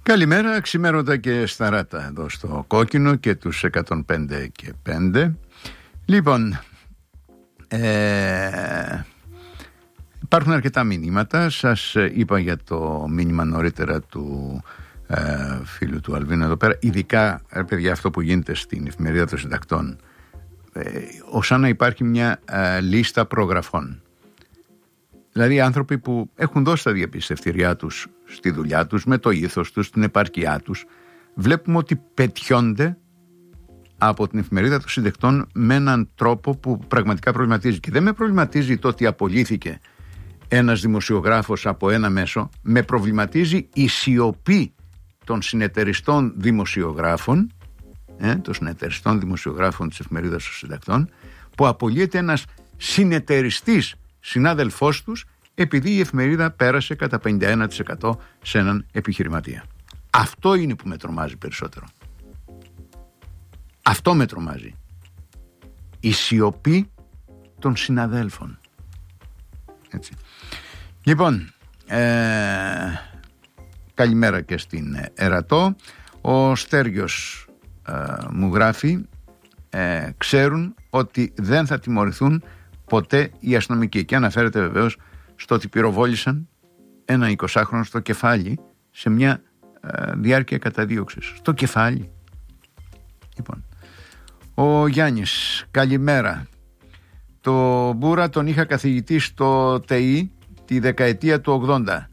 Καλημέρα, ξημέρωτα και σταράτα εδώ στο Κόκκινο και τους 105 και 5. Λοιπόν, υπάρχουν αρκετά μηνύματα. Σας είπα για το μήνυμα νωρίτερα του φίλου του Αλβίνου εδώ πέρα. Ειδικά, παιδιά, αυτό που γίνεται στην εφημερίδα των συντακτών, ως να υπάρχει μια λίστα προγραφών. Δηλαδή άνθρωποι που έχουν δώσει τα διαπιστευτήριά τους στη δουλειά τους, με το ήθος τους, την επάρκειά τους, βλέπουμε ότι πετιώνται από την εφημερίδα των συντακτών με έναν τρόπο που πραγματικά προβληματίζει. Και δεν με προβληματίζει το ότι απολύθηκε ένας δημοσιογράφος από ένα μέσο, με προβληματίζει η σιωπή των συνεταιριστών δημοσιογράφων, των συνεταιριστών δημοσιογράφων της εφημερίδας των συντακτών, που απολύεται ένας συνεταιριστής συνάδελφός τους επειδή η εφημερίδα πέρασε κατά 51% σε έναν επιχειρηματία. Αυτό είναι που με τρομάζει περισσότερο. Αυτό με τρομάζει. Η σιωπή των συναδέλφων. Έτσι. Λοιπόν, καλημέρα και στην Ερατό. Ο Στέργιος μου γράφει, ξέρουν ότι δεν θα τιμωρηθούν ποτέ οι αστυνομικοί, και αναφέρεται βεβαίως στο ότι πυροβόλησαν ένα 20χρονο στο κεφάλι σε μια διάρκεια καταδίωξης. Στο κεφάλι. Λοιπόν, ο Γιάννης, καλημέρα. Το Μπούρα τον είχα καθηγητή στο ΤΕΙ τη δεκαετία του 80.